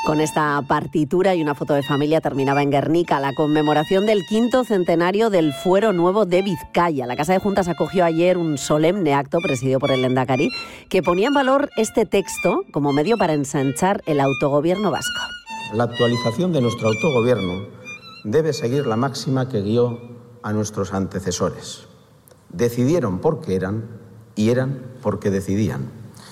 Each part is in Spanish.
Con esta partitura y una foto de familia terminaba en Guernica la conmemoración del 5º centenario del Fuero Nuevo de Vizcaya. La Casa de Juntas acogió ayer un solemne acto presidido por el Lehendakari que ponía en valor este texto como medio para ensanchar el autogobierno vasco. La actualización de nuestro autogobierno debe seguir la máxima que guió a nuestros antecesores. Decidieron porque eran y eran porque decidían.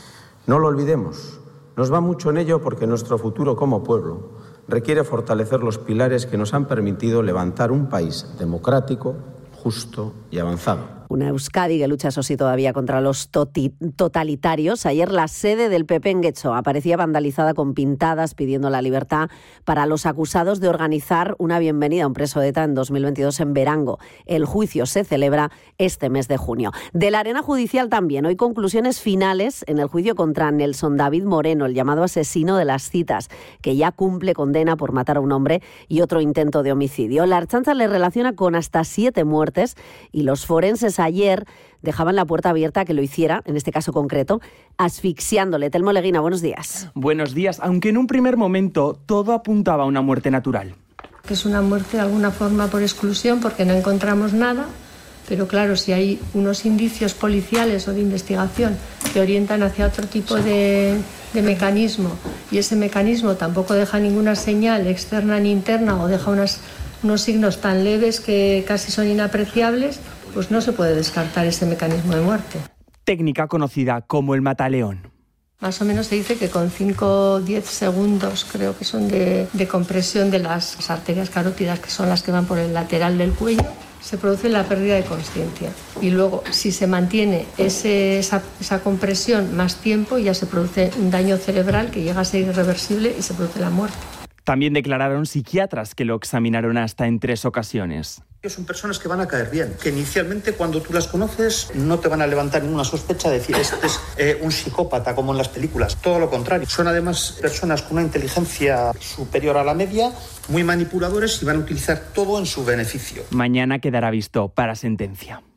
No lo olvidemos. Nos va mucho en ello porque nuestro futuro como pueblo requiere fortalecer los pilares que nos han permitido levantar un país democrático, justo y avanzado. Una Euskadi que lucha, eso sí, todavía contra los totalitarios. Ayer la sede del PP en Getxo aparecía vandalizada con pintadas pidiendo la libertad para los acusados de organizar una bienvenida a un preso de ETA en 2022 en Berango. El juicio se celebra este mes de junio. De la arena judicial también. Hoy conclusiones finales en el juicio contra Nelson David Moreno, el llamado asesino de las citas, que ya cumple condena por matar a un hombre y otro intento de homicidio. La Ertzaintza le relaciona con hasta 7 muertes y los forenses ayer dejaban la puerta abierta a que lo hiciera, en este caso concreto, asfixiándole. Telmo Leguina, buenos días. Buenos días, aunque en un primer momento todo apuntaba a una muerte natural. Que es una muerte de alguna forma por exclusión porque no encontramos nada, pero claro, si hay unos indicios policiales o de investigación que orientan hacia otro tipo de mecanismo y ese mecanismo tampoco deja ninguna señal externa ni interna o deja unos signos tan leves que casi son inapreciables, pues no se puede descartar ese mecanismo de muerte. Técnica conocida como el mataleón. Más o menos se dice que con 5 o 10 segundos, creo que son de compresión de las arterias carótidas, que son las que van por el lateral del cuello, se produce la pérdida de consciencia. Y luego, si se mantiene esa compresión más tiempo, ya se produce un daño cerebral que llega a ser irreversible y se produce la muerte. También declararon psiquiatras que lo examinaron hasta en 3 ocasiones. Son personas que van a caer bien, que inicialmente cuando tú las conoces no te van a levantar ninguna sospecha de decir este es un psicópata como en las películas. Todo lo contrario. Son además personas con una inteligencia superior a la media, muy manipuladores y van a utilizar todo en su beneficio. Mañana quedará visto para sentencia.